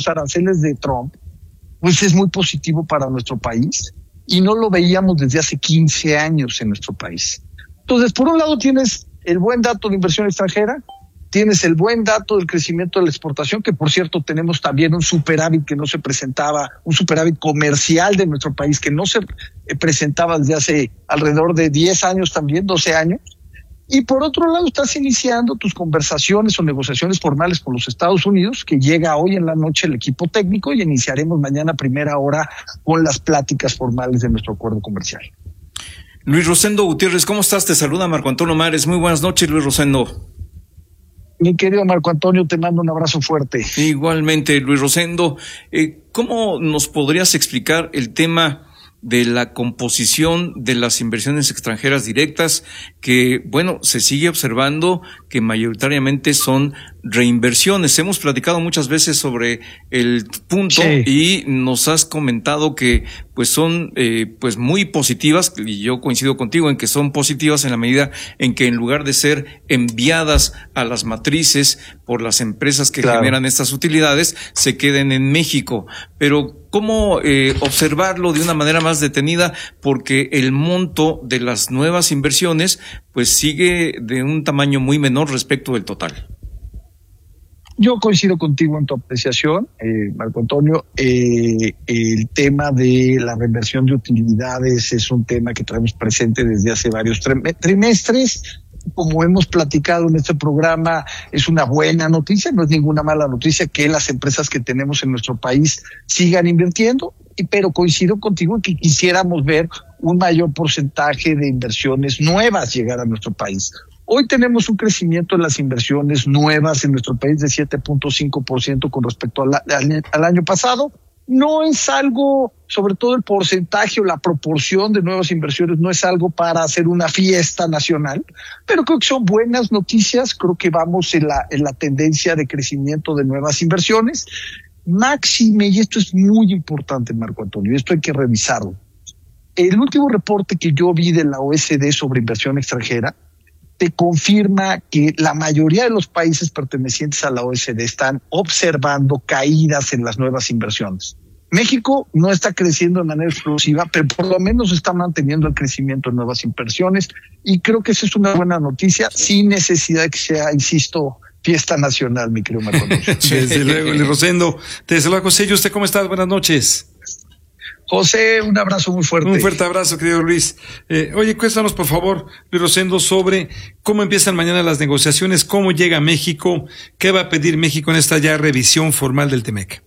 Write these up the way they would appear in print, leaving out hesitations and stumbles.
los aranceles de Trump, pues es muy positivo para nuestro país y no lo veíamos desde hace 15 años en nuestro país. Entonces, por un lado tienes el buen dato de inversión extranjera, tienes el buen dato del crecimiento de la exportación, que por cierto tenemos también un superávit que no se presentaba, un superávit comercial de nuestro país que no se presentaba desde hace alrededor de 10 años también, 12 años. Y por otro lado estás iniciando tus conversaciones o negociaciones formales con los Estados Unidos, que llega hoy en la noche el equipo técnico y iniciaremos mañana a primera hora con las pláticas formales de nuestro acuerdo comercial. Luis Rosendo Gutiérrez, ¿cómo estás? Te saluda Marco Antonio Mares. Muy buenas noches, Luis Rosendo. Mi querido Marco Antonio, te mando un abrazo fuerte. Igualmente, Luis Rosendo. ¿Cómo nos podrías explicar el tema de la composición de las inversiones extranjeras directas que, bueno, se sigue observando que mayoritariamente son reinversiones? Hemos platicado muchas veces sobre el punto, sí, y nos has comentado que pues son pues muy positivas, y yo coincido contigo en que son positivas en la medida en que en lugar de ser enviadas a las matrices por las empresas que generan estas utilidades, se queden en México. Pero ¿cómo observarlo de una manera más detenida? Porque el monto de las nuevas inversiones pues sigue de un tamaño muy menor respecto del total. Yo coincido contigo en tu apreciación, Marco Antonio. El tema de la reinversión de utilidades es un tema que traemos presente desde hace varios trimestres. Como hemos platicado en este programa, es una buena noticia, no es ninguna mala noticia que las empresas que tenemos en nuestro país sigan invirtiendo, pero coincido contigo en que quisiéramos ver un mayor porcentaje de inversiones nuevas llegar a nuestro país. Hoy tenemos un crecimiento en las inversiones nuevas en nuestro país de 7.5% con respecto al año pasado. No es algo, sobre todo el porcentaje o la proporción de nuevas inversiones, no es algo para hacer una fiesta nacional, pero creo que son buenas noticias. Creo que vamos en la tendencia de crecimiento de nuevas inversiones. Máxime, y esto es muy importante, Marco Antonio, esto hay que revisarlo. El último reporte que yo vi de la OECD sobre inversión extranjera te confirma que la mayoría de los países pertenecientes a la OECD están observando caídas en las nuevas inversiones. México no está creciendo de manera explosiva, pero por lo menos está manteniendo el crecimiento en nuevas inversiones, y creo que esa es una buena noticia, sin necesidad de que sea, insisto, fiesta nacional, mi querido Marco. Desde luego, Luis Rosendo. Te saluda José. ¿Y usted cómo estás? Buenas noches. José, un abrazo muy fuerte. Un fuerte abrazo, querido Luis. Oye, cuéntanos, por favor, Luis Rosendo, sobre cómo empiezan mañana las negociaciones, cómo llega México, qué va a pedir México en esta ya revisión formal del TEMEC.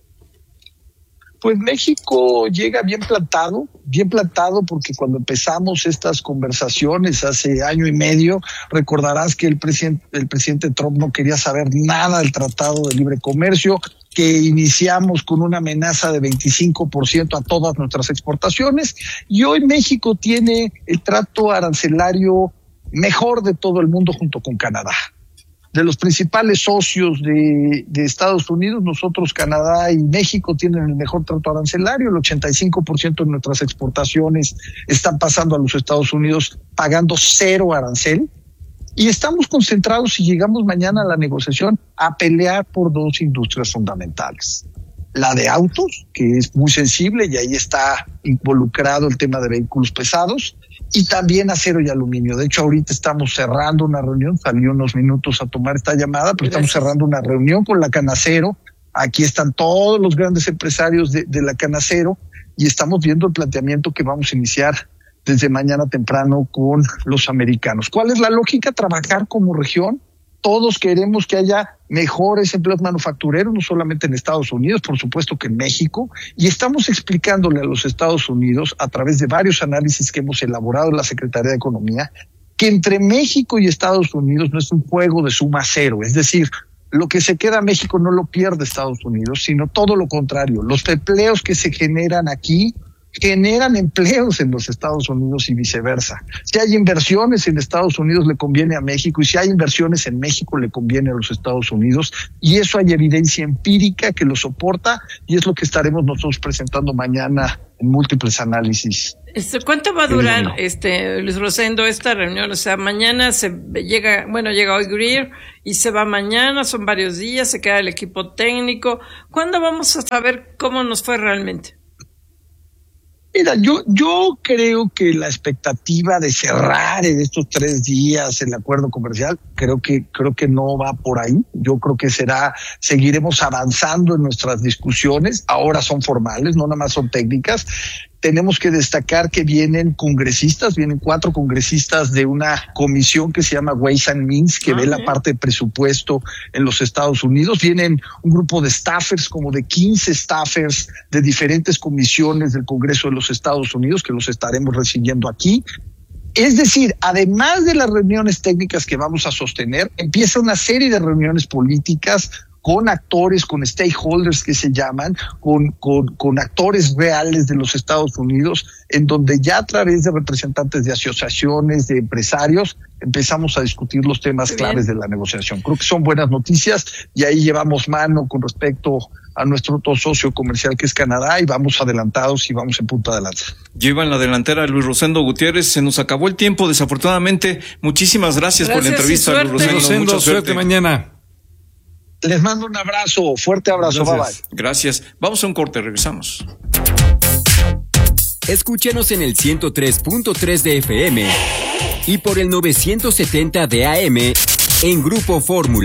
Pues México llega bien plantado porque cuando empezamos estas conversaciones hace año y medio, recordarás que el presidente Trump no quería saber nada del Tratado de Libre Comercio, que iniciamos con una amenaza de 25% a todas nuestras exportaciones, y hoy México tiene el trato arancelario mejor de todo el mundo junto con Canadá. De los principales socios de Estados Unidos, nosotros, Canadá y México, tienen el mejor trato arancelario. El 85% de nuestras exportaciones están pasando a los Estados Unidos pagando 0 arancel. Y estamos concentrados, si llegamos mañana a la negociación, a pelear por 2 industrias fundamentales. La de autos, que es muy sensible y ahí está involucrado el tema de vehículos pesados, y también acero y aluminio. De hecho, ahorita estamos cerrando una reunión, salí unos minutos a tomar esta llamada, pero estamos cerrando una reunión con la Canacero. Aquí están todos los grandes empresarios de la Canacero y estamos viendo el planteamiento que vamos a iniciar desde mañana temprano con los americanos. ¿Cuál es la lógica? Trabajar como región. Todos queremos que haya mejores empleos manufactureros, no solamente en Estados Unidos, por supuesto que en México, y estamos explicándole a los Estados Unidos, a través de varios análisis que hemos elaborado en la Secretaría de Economía, que entre México y Estados Unidos no es un juego de suma cero, es decir, lo que se queda México no lo pierde Estados Unidos, sino todo lo contrario. Los empleos que se generan aquí generan empleos en los Estados Unidos y viceversa. Si hay inversiones en Estados Unidos, le conviene a México, y si hay inversiones en México, le conviene a los Estados Unidos, y eso hay evidencia empírica que lo soporta, y es lo que estaremos nosotros presentando mañana en múltiples análisis ¿Cuánto va a durar, Luis Rosendo, esta reunión? O sea, mañana llega hoy Greer y se va mañana, son varios días, se queda el equipo técnico. ¿Cuándo vamos a saber cómo nos fue realmente? Mira, yo creo que la expectativa de cerrar en estos 3 días el acuerdo comercial, creo que no va por ahí. Yo creo que seguiremos avanzando en nuestras discusiones. Ahora son formales, no nada más son técnicas. Tenemos que destacar que vienen 4 congresistas de una comisión que se llama Ways and Means, que ve la parte de presupuesto en los Estados Unidos. Vienen un grupo de staffers, como de 15 staffers de diferentes comisiones del Congreso de los Estados Unidos, que los estaremos recibiendo aquí. Es decir, además de las reuniones técnicas que vamos a sostener, empieza una serie de reuniones políticas con actores, con stakeholders que se llaman, con actores reales de los Estados Unidos, en donde ya a través de representantes de asociaciones, de empresarios, empezamos a discutir los temas claves de la negociación. Creo que son buenas noticias y ahí llevamos mano con respecto a nuestro otro socio comercial que es Canadá y vamos adelantados y vamos en punta de lanza. Llevan la delantera Luis Rosendo Gutiérrez. Se nos acabó el tiempo, desafortunadamente. Muchísimas gracias por la entrevista, Luis Rosendo. Mucha suerte mañana. Les mando un abrazo, fuerte abrazo, bye bye. Gracias. Vamos a un corte, regresamos. Escúchenos en el 103.3 de FM y por el 970 de AM en Grupo Fórmula.